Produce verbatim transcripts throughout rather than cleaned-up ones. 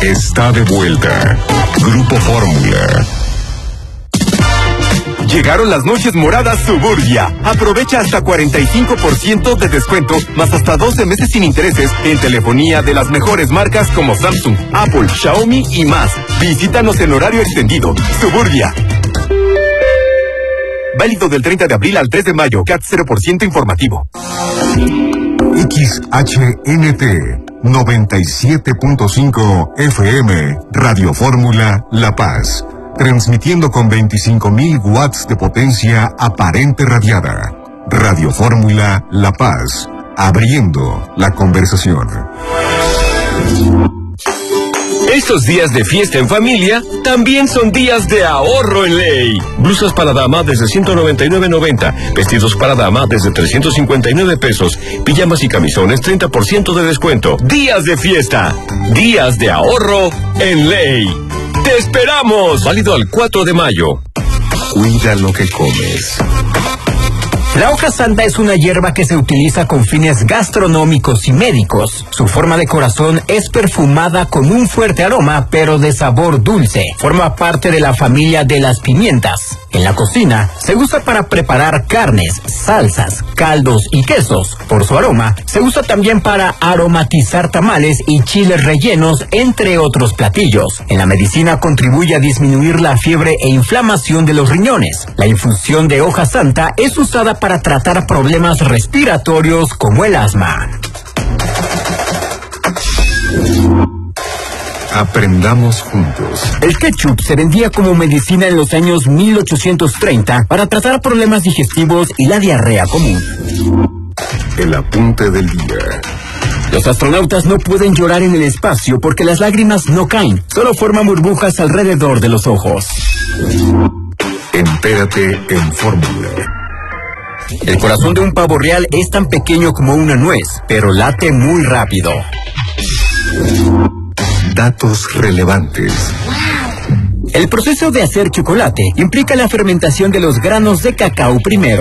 está de vuelta. Grupo Fórmula. Llegaron las noches moradas Suburbia. Aprovecha hasta cuarenta y cinco por ciento de descuento, más hasta doce meses sin intereses en telefonía de las mejores marcas como Samsung, Apple, Xiaomi y más. Visítanos en horario extendido. Suburbia. Válido del treinta de abril al tres de mayo. C A T cero por ciento informativo. X H N T noventa y siete punto cinco F M, Radio Fórmula La Paz. Transmitiendo con veinticinco mil watts de potencia aparente radiada. Radio Fórmula La Paz. Abriendo la conversación. Estos días de fiesta en familia también son días de ahorro en ley. Blusas para dama desde ciento noventa y nueve noventa, vestidos para dama desde trescientos cincuenta y nueve pesos, pijamas y camisones treinta por ciento de descuento. Días de fiesta, días de ahorro en ley. ¡Te esperamos! Válido al cuatro de mayo. Cuida lo que comes. La hoja santa es una hierba que se utiliza con fines gastronómicos y médicos. Su forma de corazón es perfumada con un fuerte aroma, pero de sabor dulce. Forma parte de la familia de las pimientas. En la cocina se usa para preparar carnes, salsas, caldos y quesos. Por su aroma, se usa también para aromatizar tamales y chiles rellenos, entre otros platillos. En la medicina contribuye a disminuir la fiebre e inflamación de los riñones. La infusión de hoja santa es usada para para tratar problemas respiratorios como el asma. Aprendamos juntos. El ketchup se vendía como medicina en los años mil ochocientos treinta para tratar problemas digestivos y la diarrea común. El apunte del día. Los astronautas no pueden llorar en el espacio porque las lágrimas no caen, solo forman burbujas alrededor de los ojos. Entérate en Fórmula. El corazón de un pavo real es tan pequeño como una nuez, pero late muy rápido. Datos relevantes. El proceso de hacer chocolate implica la fermentación de los granos de cacao primero.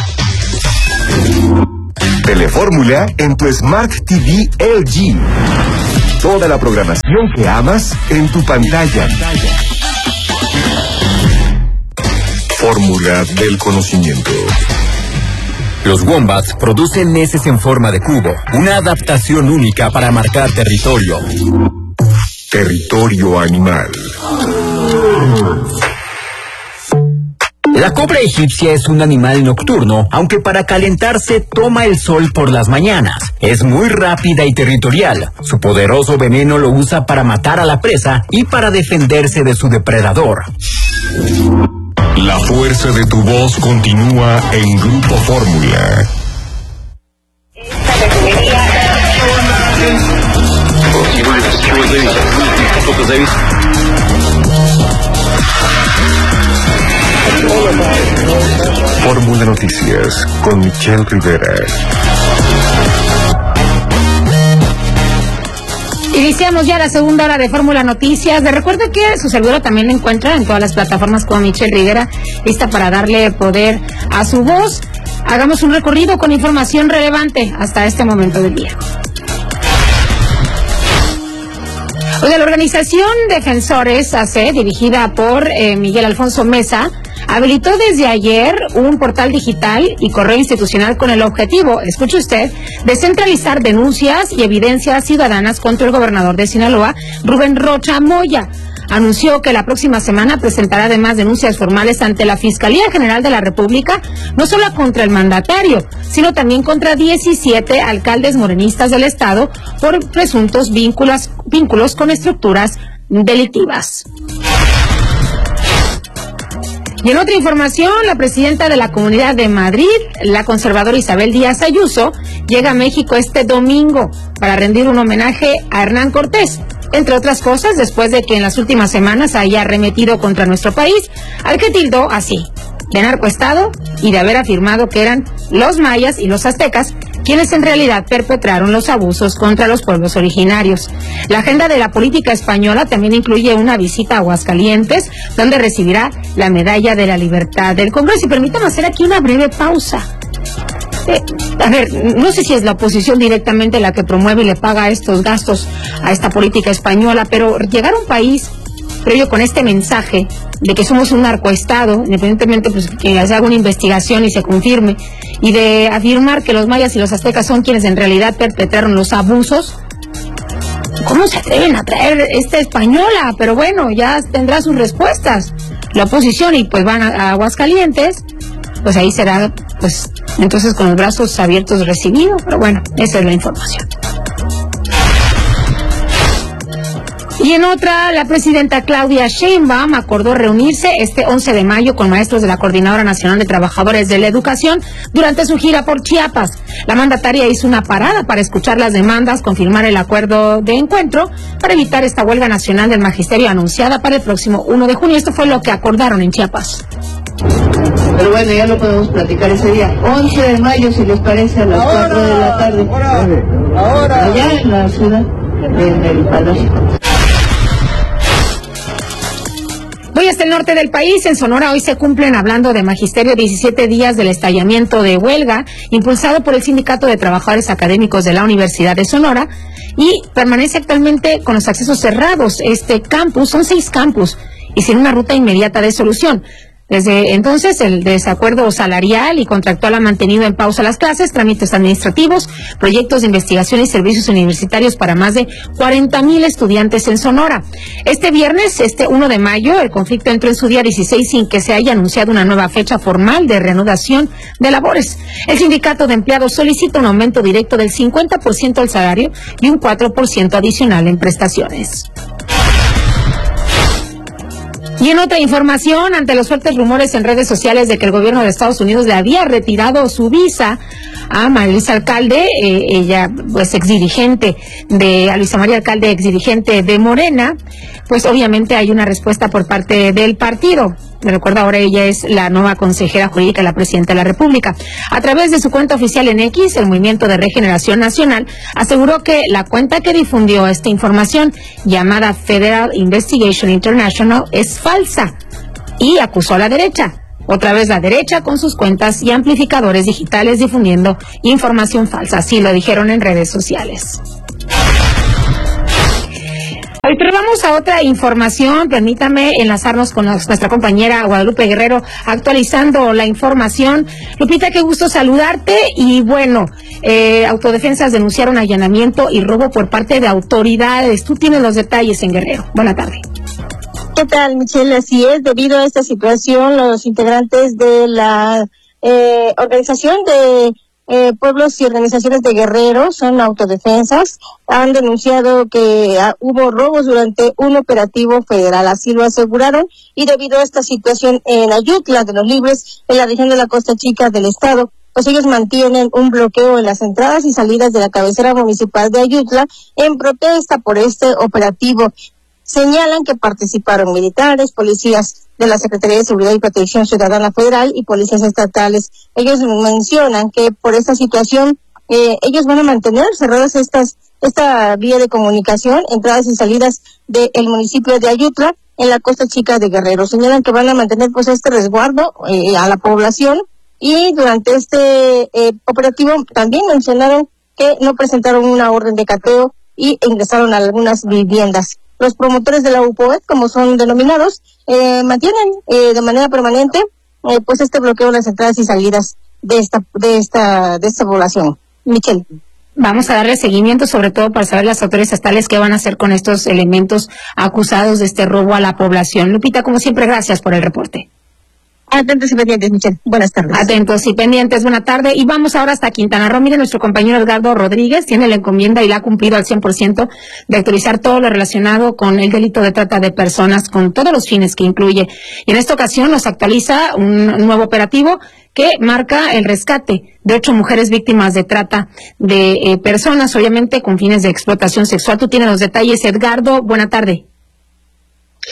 Telefórmula en tu Smart T V L G. Toda la programación que amas en tu pantalla. Fórmula del conocimiento. Los wombats producen heces en forma de cubo, una adaptación única para marcar territorio. Territorio animal. La cobra egipcia es un animal nocturno, aunque para calentarse toma el sol por las mañanas. Es muy rápida y territorial. Su poderoso veneno lo usa para matar a la presa y para defenderse de su depredador. La fuerza de tu voz continúa en Grupo Fórmula. Fórmula Noticias con Michelle Rivera. Iniciamos ya la segunda hora de Fórmula Noticias. Les recuerdo que su servidora también la encuentra en todas las plataformas como Michelle Rivera, lista para darle poder a su voz. Hagamos un recorrido con información relevante hasta este momento del día. Oiga, la organización Defensores A C, dirigida por eh, Miguel Alfonso Mesa, habilitó desde ayer un portal digital y correo institucional con el objetivo, escuche usted, de centralizar denuncias y evidencias ciudadanas contra el gobernador de Sinaloa, Rubén Rocha Moya. Anunció que la próxima semana presentará además denuncias formales ante la Fiscalía General de la República, no solo contra el mandatario, sino también contra diecisiete alcaldes morenistas del estado por presuntos vínculos, vínculos con estructuras delictivas. Y en otra información, la presidenta de la Comunidad de Madrid, la conservadora Isabel Díaz Ayuso, llega a México este domingo para rendir un homenaje a Hernán Cortés, entre otras cosas, después de que en las últimas semanas haya arremetido contra nuestro país, al que tildó así, de narcoestado y de haber afirmado que eran los mayas y los aztecas quienes en realidad perpetraron los abusos contra los pueblos originarios. La agenda de la política española también incluye una visita a Aguascalientes, donde recibirá la Medalla de la Libertad del Congreso. Y permítame hacer aquí una breve pausa. Eh, a ver, no sé si es la oposición directamente la que promueve y le paga estos gastos a esta política española, pero llegar a un país previo con este mensaje de que somos un narcoestado, independientemente pues que se haga una investigación y se confirme, y de afirmar que los mayas y los aztecas son quienes en realidad perpetraron los abusos, ¿cómo se atreven a traer esta española? Pero bueno, ya tendrá sus respuestas la oposición y pues van a, a Aguascalientes, pues ahí será pues entonces con los brazos abiertos recibido, pero bueno, esa es la información. Y en otra, la presidenta Claudia Sheinbaum acordó reunirse este once de mayo con maestros de la Coordinadora Nacional de Trabajadores de la Educación durante su gira por Chiapas. La mandataria hizo una parada para escuchar las demandas, confirmar el acuerdo de encuentro para evitar esta huelga nacional del magisterio anunciada para el próximo uno de junio. Esto fue lo que acordaron en Chiapas. Pero bueno, ya lo podemos platicar ese día. once de mayo, si les parece, a las cuatro de la tarde. Ahora, ahora. Allá en la ciudad, en el Palacio. Voy hasta el norte del país. En Sonora hoy se cumplen, hablando de magisterio, diecisiete días del estallamiento de huelga impulsado por el Sindicato de Trabajadores Académicos de la Universidad de Sonora, y permanece actualmente con los accesos cerrados este campus. Son seis campus y sin una ruta inmediata de solución. Desde entonces, el desacuerdo salarial y contractual ha mantenido en pausa las clases, trámites administrativos, proyectos de investigación y servicios universitarios para más de cuarenta mil estudiantes en Sonora. Este viernes, este uno de mayo, el conflicto entró en su día dieciséis sin que se haya anunciado una nueva fecha formal de reanudación de labores. El sindicato de empleados solicita un aumento directo del cincuenta por ciento del salario y un cuatro por ciento adicional en prestaciones. Y en otra información, ante los fuertes rumores en redes sociales de que el gobierno de Estados Unidos le había retirado su visa a María Luisa Alcalde, eh, ella pues exdirigente de, a Luisa María Alcalde, exdirigente de Morena, pues obviamente hay una respuesta por parte del partido. Me recuerdo, ahora ella es la nueva consejera jurídica de la Presidenta de la República. A través de su cuenta oficial en X, el Movimiento de Regeneración Nacional aseguró que la cuenta que difundió esta información, llamada Federal Investigation International, es falsa, y acusó a la derecha. Otra vez la derecha con sus cuentas y amplificadores digitales difundiendo información falsa. Así lo dijeron en redes sociales. Pero vamos a otra información. Permítame enlazarnos con los, nuestra compañera Guadalupe Guerrero, actualizando la información. Lupita, qué gusto saludarte. Y bueno, eh, autodefensas denunciaron allanamiento y robo por parte de autoridades. Tú tienes los detalles en Guerrero. Buena tarde. ¿Qué tal, Michelle? Así es, debido a esta situación, los integrantes de la eh, organización de Eh, pueblos y organizaciones de Guerrero, son autodefensas, han denunciado que ah, hubo robos durante un operativo federal, así lo aseguraron, y debido a esta situación en Ayutla de los Libres, en la región de la Costa Chica del estado, pues ellos mantienen un bloqueo en las entradas y salidas de la cabecera municipal de Ayutla en protesta por este operativo. Señalan que participaron militares, policías de la Secretaría de Seguridad y Protección Ciudadana Federal y policías estatales. Ellos mencionan que por esta situación eh, ellos van a mantener cerradas estas esta vía de comunicación, entradas y salidas del municipio de Ayutla en la Costa Chica de Guerrero. Señalan que van a mantener pues este resguardo eh, a la población, y durante este eh, operativo también mencionaron que no presentaron una orden de cateo y ingresaron a algunas viviendas. Los promotores de la U P O E T, como son denominados, eh, mantienen eh, de manera permanente eh, pues este bloqueo en las entradas y salidas de esta de esta de esta población. Michelle. Vamos a darle seguimiento, sobre todo para saber las autoridades estatales qué van a hacer con estos elementos acusados de este robo a la población. Lupita, como siempre, gracias por el reporte. Atentos y pendientes, Michelle. Buenas tardes. Atentos y pendientes, buena tarde. Y vamos ahora hasta Quintana Roo. Mire, nuestro compañero Edgardo Rodríguez tiene la encomienda y la ha cumplido al cien por ciento de actualizar todo lo relacionado con el delito de trata de personas, con todos los fines que incluye. Y en esta ocasión nos actualiza un nuevo operativo que marca el rescate de ocho mujeres víctimas de trata de eh, personas, obviamente con fines de explotación sexual. Tú tienes los detalles, Edgardo. Buena tarde.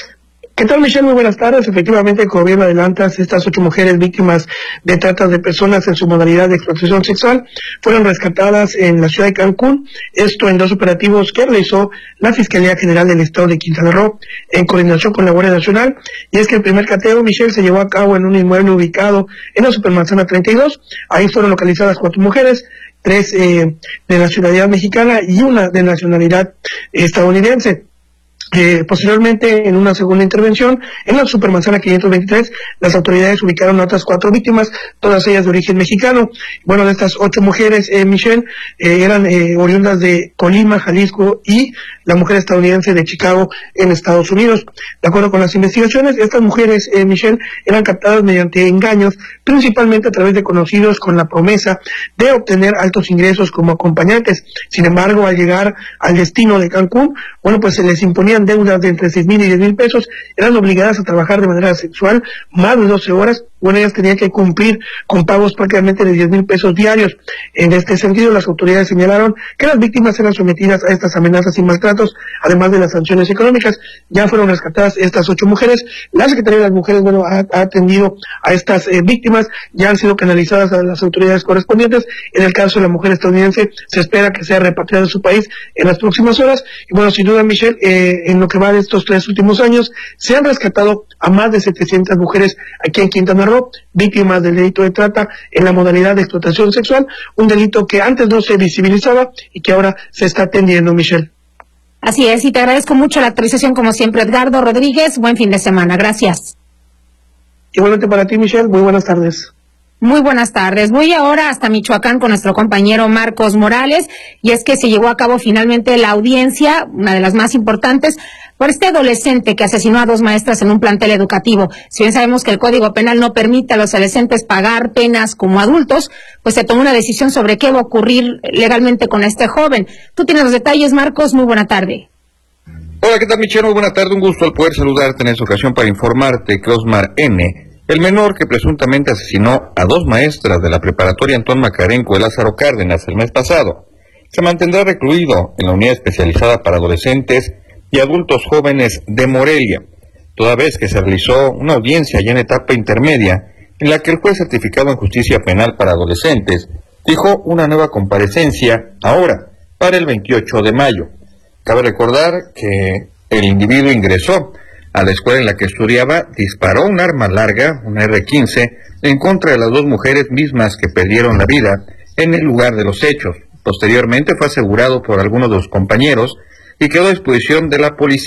¿Qué tal, Michelle? Muy buenas tardes. Efectivamente, como bien adelantas, estas ocho mujeres víctimas de trata de personas en su modalidad de explotación sexual fueron rescatadas en la ciudad de Cancún, esto en dos operativos que realizó la Fiscalía General del Estado de Quintana Roo en coordinación con la Guardia Nacional. Y es que el primer cateo, Michelle, se llevó a cabo en un inmueble ubicado en la Supermanzana treinta y dos. Ahí fueron localizadas cuatro mujeres, tres eh, de nacionalidad mexicana y una de nacionalidad estadounidense. Eh, posteriormente, en una segunda intervención, en la Supermanzana quinientos veintitrés, las autoridades ubicaron a otras cuatro víctimas, todas ellas de origen mexicano. Bueno, de estas ocho mujeres, eh, Michelle, eh, eran eh, oriundas de Colima, Jalisco, y la mujer estadounidense de Chicago, en Estados Unidos. De acuerdo con las investigaciones, estas mujeres, eh, Michelle, eran captadas mediante engaños, principalmente a través de conocidos con la promesa de obtener altos ingresos como acompañantes. Sin embargo, al llegar al destino de Cancún, bueno, pues se les imponían deudas de entre seis mil y diez mil pesos, eran obligadas a trabajar de manera sexual más de doce horas. Bueno, ellas tenían que cumplir con pagos prácticamente de diez mil pesos diarios. En este sentido, las autoridades señalaron que las víctimas eran sometidas a estas amenazas y maltratos, además de las sanciones económicas. Ya fueron rescatadas estas ocho mujeres. La Secretaría de las Mujeres, bueno, ha, ha atendido a estas eh, víctimas, ya han sido canalizadas a las autoridades correspondientes. En el caso de la mujer estadounidense, se espera que sea repatriada de su país en las próximas horas. Y bueno, sin duda, Michelle, eh, en lo que va de estos tres últimos años, se han rescatado a más de setecientas mujeres aquí en Quintana Roo, víctimas del delito de trata en la modalidad de explotación sexual, un delito que antes no se visibilizaba y que ahora se está atendiendo, Michelle. Así es, y te agradezco mucho la actualización, como siempre, Edgardo Rodríguez. Buen fin de semana, gracias. Igualmente para ti, Michelle, muy buenas tardes. Muy buenas tardes. Voy ahora hasta Michoacán con nuestro compañero Marcos Morales, y es que se llevó a cabo finalmente la audiencia, una de las más importantes, por este adolescente que asesinó a dos maestras en un plantel educativo. Si bien sabemos que el Código Penal no permite a los adolescentes pagar penas como adultos, pues se tomó una decisión sobre qué va a ocurrir legalmente con este joven. Tú tienes los detalles, Marcos. Muy buena tarde. Hola, ¿qué tal, Michelle? Muy buena tarde. Un gusto al poder saludarte en esta ocasión para informarte que Osmar N., el menor que presuntamente asesinó a dos maestras de la preparatoria Antón Macarenco de Lázaro Cárdenas el mes pasado, se mantendrá recluido en la unidad especializada para adolescentes y adultos jóvenes de Morelia, toda vez que se realizó una audiencia ya en etapa intermedia, en la que el juez certificado en justicia penal para adolescentes fijó una nueva comparecencia ahora, para el veintiocho de mayo. Cabe recordar que el individuo ingresó a la escuela en la que estudiaba, disparó un arma larga, una erre quince, en contra de las dos mujeres mismas que perdieron la vida en el lugar de los hechos. Posteriormente fue asegurado por algunos de los compañeros y quedó a disposición de la policía.